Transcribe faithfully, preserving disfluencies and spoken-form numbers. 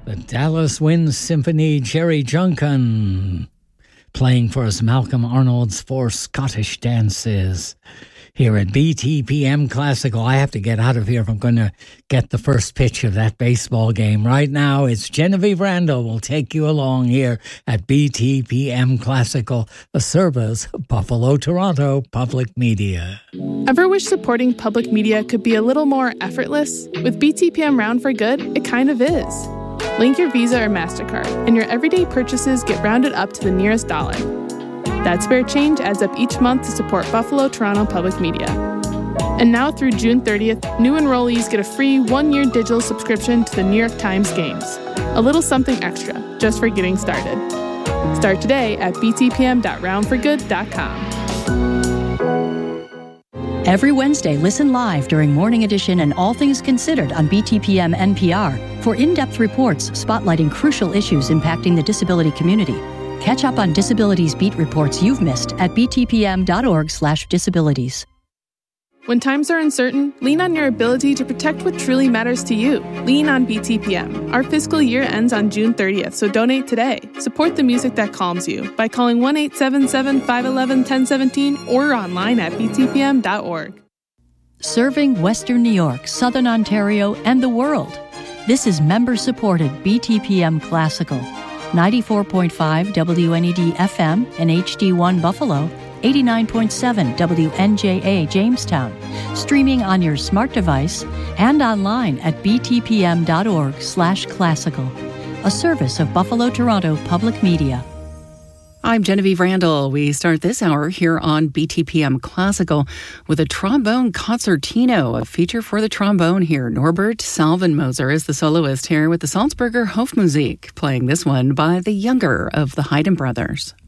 The Dallas Wind Symphony, Jerry Junkin, playing for us Malcolm Arnold's Four Scottish Dances. Here at B T P M Classical. I have to get out of here if I'm going to get the first pitch of that baseball game. Right now, it's Genevieve Randall will take you along here at B T P M Classical, a service of Buffalo Toronto Public Media. Ever wish supporting public media could be a little more effortless? With B T P M Round for Good, it kind of is. Link your Visa or MasterCard, and your everyday purchases get rounded up to the nearest dollar. That spare change adds up each month to support Buffalo Toronto Public Media. And now through June thirtieth, new enrollees get a free one-year digital subscription to the New York Times Games. A little something extra, just for getting started. Start today at b t p m dot round for good dot com. Every Wednesday, listen live during Morning Edition and All Things Considered on B T P M N P R for in-depth reports spotlighting crucial issues impacting the disability community. Catch up on disabilities beat reports you've missed at b t p m dot org slash disabilities. When times are uncertain, lean on your ability to protect what truly matters to you. Lean on B T P M. Our fiscal year ends on June thirtieth, so donate today. Support the music that calms you by calling one eight seven seven, five one one, one zero one seven or online at b t p m dot org. Serving Western New York, Southern Ontario, and the world. This is member-supported B T P M Classical. ninety-four point five W N E D F M and H D one Buffalo, eighty-nine point seven W N J A Jamestown, streaming on your smart device and online at b t p m dot org slash classical, a service of Buffalo Toronto Public Media. I'm Genevieve Randall. We start this hour here on B T P M Classical with a trombone concertino, a feature for the trombone here. Norbert Salvenmoser is the soloist here with the Salzburger Hofmusik, playing this one by the younger of the Haydn brothers.